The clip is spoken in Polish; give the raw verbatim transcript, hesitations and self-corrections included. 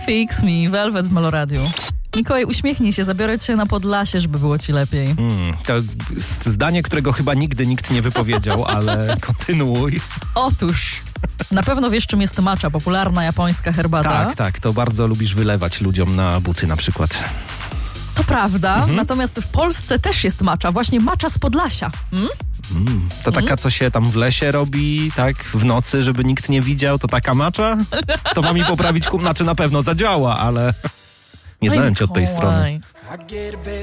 Fix Me, Velvet w Meloradiu. Mikołaj, uśmiechnij się, zabiorę cię na Podlasie, żeby było ci lepiej. Mm, to zdanie, którego chyba nigdy nikt nie wypowiedział, ale kontynuuj. Otóż, na pewno wiesz, czym jest matcha, popularna japońska herbata. Tak, tak, to bardzo lubisz wylewać ludziom na buty na przykład. To prawda, Mhm. natomiast w Polsce też jest matcha, właśnie matcha z Podlasia. Mm? Mm, to taka, co się tam w lesie robi, tak, w nocy, żeby nikt nie widział, to taka macza? To ma mi poprawić, kum, znaczy na pewno zadziała, ale nie znałem cię od tej strony. Mikołaj.